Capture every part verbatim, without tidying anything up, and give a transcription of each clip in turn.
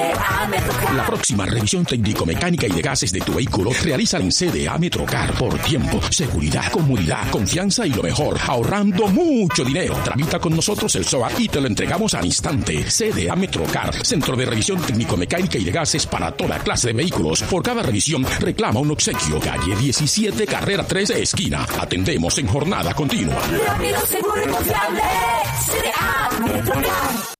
La próxima revisión técnico-mecánica y de gases de tu vehículo realiza en C D A Metrocar por tiempo, seguridad, comodidad, confianza y lo mejor, ahorrando mucho dinero. Tramita con nosotros el S O A y te lo entregamos al instante. C D A Metrocar, Centro de Revisión Técnico-Mecánica y de Gases para toda clase de vehículos. Por cada revisión reclama un obsequio. Calle diecisiete, carrera tres, esquina. Atendemos en jornada continua. Rápido, seguro y confiable. C D A Metrocar.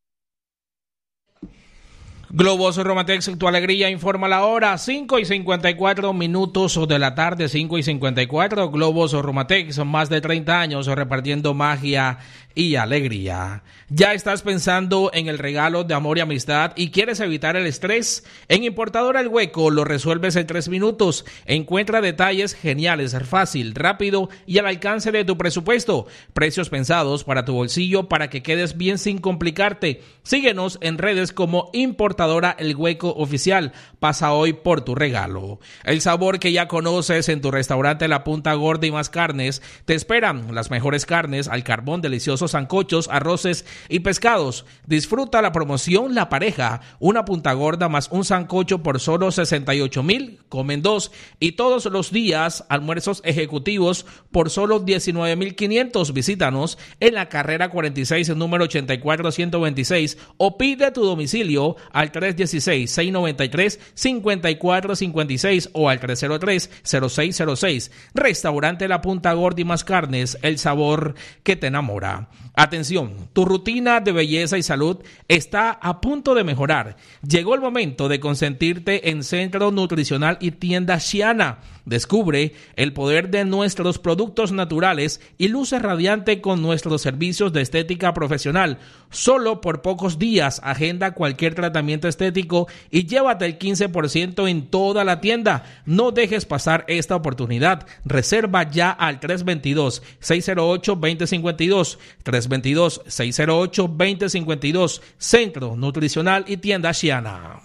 Globos Romatex, tu alegría, informa la hora, cinco y cincuenta y cuatro minutos de la tarde, cinco y cincuenta y cuatro. Globos Romatex, más de treinta años repartiendo magia y alegría. ¿Ya estás pensando en el regalo de amor y amistad y quieres evitar el estrés? En Importadora El Hueco lo resuelves en tres minutos. Encuentra detalles geniales, fácil, rápido y al alcance de tu presupuesto. Precios pensados para tu bolsillo para que quedes bien sin complicarte. Síguenos en redes como Importadora El Hueco Oficial. Pasa hoy por tu regalo. El sabor que ya conoces en tu restaurante La Punta Gorda y Más Carnes. Te esperan las mejores carnes al carbón, deliciosos sancochos, arroces y pescados. Disfruta la promoción La Pareja, una punta gorda más un sancocho por solo sesenta y ocho mil, comen dos, y todos los días almuerzos ejecutivos por solo diecinueve mil quinientos. Visítanos en la carrera cuarenta y seis, número ochenta y cuatro ciento veintiséis, o pide tu domicilio al tres uno seis, seis nueve tres, cinco cuatro cinco seis o al tres cero tres, cero seis cero seis. Restaurante La Punta Gorda y Más Carnes, el sabor que te enamora. Atención, tu rutina de belleza y salud está a punto de mejorar. Llegó el momento de consentirte en Centro Nutricional y Tienda Xiana. Descubre el poder de nuestros productos naturales y luce radiante con nuestros servicios de estética profesional. Solo por pocos días agenda cualquier tratamiento estético y llévate el quince por ciento en toda la tienda. No dejes pasar esta oportunidad. Reserva ya al tres dos dos, seis cero ocho, dos cero cinco dos, tres dos dos, seis cero ocho, dos cero cinco dos. Centro Nutricional y Tienda Xiana.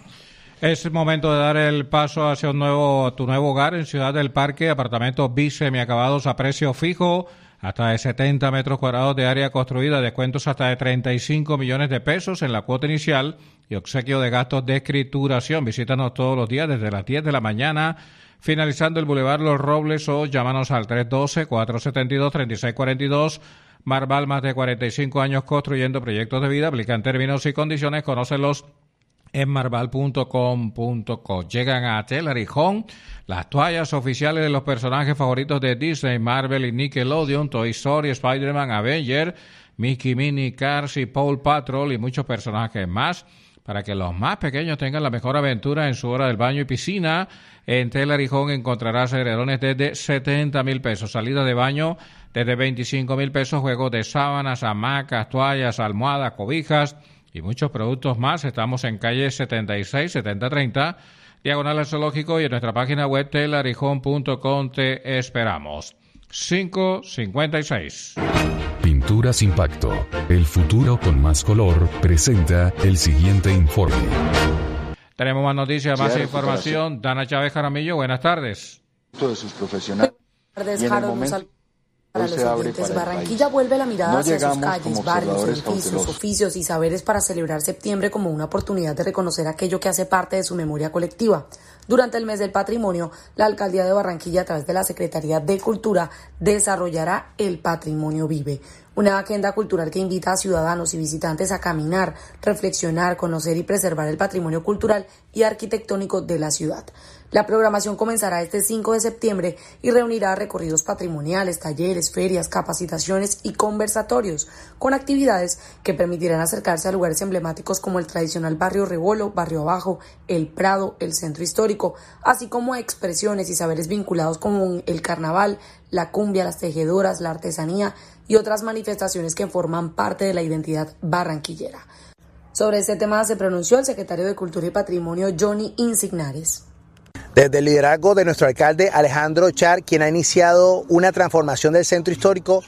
Es momento de dar el paso hacia un nuevo, tu nuevo hogar en Ciudad del Parque. Apartamentos bis semiacabados a precio fijo, hasta de setenta metros cuadrados de área construida, descuentos hasta de treinta y cinco millones de pesos en la cuota inicial y obsequio de gastos de escrituración. Visítanos todos los días desde las diez de la mañana, finalizando el Boulevard Los Robles, o llámanos al tres uno dos, cuatro siete dos, tres seis cuatro dos. Marval, más de cuarenta y cinco años construyendo proyectos de vida. Aplican términos y condiciones. Conócelos en marval punto com punto co. Llegan a Teller y Home las toallas oficiales de los personajes favoritos de Disney, Marvel y Nickelodeon, Toy Story, Spider-Man, Avenger, Mickey, Minnie, Cars y Paw Patrol y muchos personajes más, para que los más pequeños tengan la mejor aventura en su hora del baño y piscina. En Teller y Home encontrarás edredones desde setenta mil pesos, salida de baño desde veinticinco mil pesos, juegos de sábanas, hamacas, toallas, almohadas, cobijas y muchos productos más. Estamos en calle setenta y seis, setenta treinta, diagonal al Zoológico, y en nuestra página web teller y home punto com te esperamos. cinco cincuenta y seis. Pinturas Impacto, el futuro con más color, presenta el siguiente informe. Tenemos más noticias, más información. Dana Chávez Jaramillo, buenas tardes. De sus profesionales. Buenas tardes, Harold. Para los oyentes, Barranquilla vuelve la mirada no hacia sus calles, barrios, edificios, cautelosos. oficios y saberes para celebrar septiembre como una oportunidad de reconocer aquello que hace parte de su memoria colectiva. Durante el mes del patrimonio, la Alcaldía de Barranquilla, a través de la Secretaría de Cultura, desarrollará El Patrimonio Vive, una agenda cultural que invita a ciudadanos y visitantes a caminar, reflexionar, conocer y preservar el patrimonio cultural y arquitectónico de la ciudad. La programación comenzará este cinco de septiembre y reunirá recorridos patrimoniales, talleres, ferias, capacitaciones y conversatorios, con actividades que permitirán acercarse a lugares emblemáticos como el tradicional barrio Rebolo, Barrio Abajo, El Prado, el Centro Histórico, así como a expresiones y saberes vinculados como el carnaval, la cumbia, las tejedoras, la artesanía y otras manifestaciones que forman parte de la identidad barranquillera. Sobre este tema se pronunció el secretario de Cultura y Patrimonio, Johnny Insignares. Desde el liderazgo de nuestro alcalde Alejandro Char, quien ha iniciado una transformación del centro histórico,